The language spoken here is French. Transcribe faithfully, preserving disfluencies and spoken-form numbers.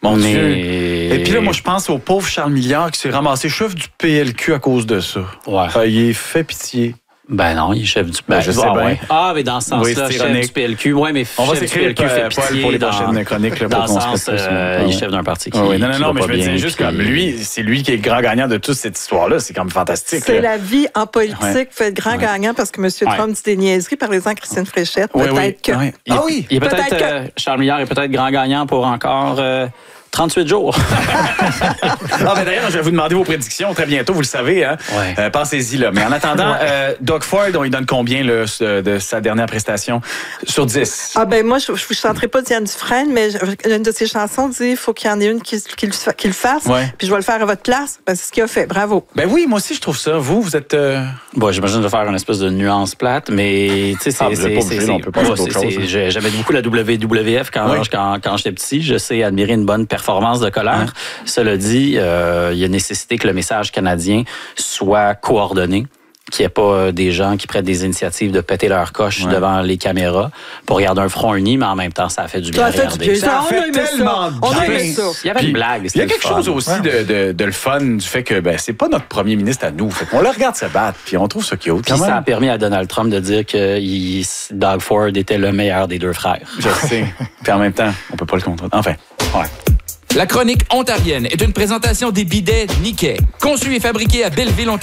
Mon mais... Dieu. Et puis là, moi, je pense au pauvre Charles Milliard qui s'est ramassé chef du P L Q à cause de ça. Ouais. Enfin, il est fait pitié. Ben non, il est chef du... Ben, je sais ah, bien. Ouais. Ah, mais dans ce sens-là, oui, chef du P L Q. Oui, mais on va chef du P L Q fait pitié pour les dans, prochaines chroniques. Là, dans pour le sens, euh, il est chef d'un parti qui, oui, non, non, qui non, va mais pas je veux bien, dire, juste puis... comme lui, c'est lui qui est le grand gagnant de toute cette histoire-là. C'est comme fantastique. C'est là. la vie en politique. Ouais. Fait être grand Ouais. gagnant parce que M. Trump Ouais. dit des niaiseries. Parlez-en à Christine Fréchette. Oui, Peut-être oui. que... Oui. Il est, Ah oui! il est peut-être, Peut-être que- euh, Charles Milliard est peut-être grand gagnant pour encore euh, trente-huit jours. Ah, ben d'ailleurs, je vais vous demander vos prédictions très bientôt, vous le savez. Hein? Ouais. Euh, pensez-y, là. Mais en attendant, Ouais. euh, Doug Ford, on lui donne combien là, de sa dernière prestation? Sur dix. Ah ben moi, je ne chanterai pas Diane Dufresne, mais je- une de ses chansons dit il faut qu'il y en ait une qui, qui, le fa- qui le fasse, Ouais. puis je vais le faire à votre place. Ben, c'est ce qu'il a fait. Bravo. Ben oui, moi aussi, je trouve ça. Vous, vous êtes... Euh... Bon, j'imagine de faire une espèce de nuance plate, mais tu sais, c'est... Ah, vous êtes c'est- pas c'est- obligé, c'est- on peut passer ouais, d'autres c'est- choses, c'est- hein. j'ai- J'aimais beaucoup la W W F quand, Oui. quand, quand j'étais petit. Je sais admirer une bonne performance de colère. Ouais. Cela dit, euh, il y a nécessité que le message canadien soit coordonné, qu'il n'y ait pas euh, des gens qui prennent des initiatives de péter leur coche Ouais. devant les caméras pour garder un front uni, mais en même temps, ça a fait du bien Ça à a fait du regarder. bien. Ça on fait a aimé ça. tellement On a bien. aimé ça. Il y avait Puis, une blague. il y a c'était quelque le fun. chose aussi de, de, de le fun du fait que ben, c'est pas notre premier ministre à nous. Fait qu'on le regarde se battre, puis on trouve ça cute. Puis Quand ça a même. permis à Donald Trump de dire que il, Doug Ford était le meilleur des deux frères. Je sais. Puis en même temps, on peut pas le contrôler. Enfin, ouais. La chronique ontarienne est une présentation des bidets Nikkei. Conçu et fabriqué à Belleville, Ontario.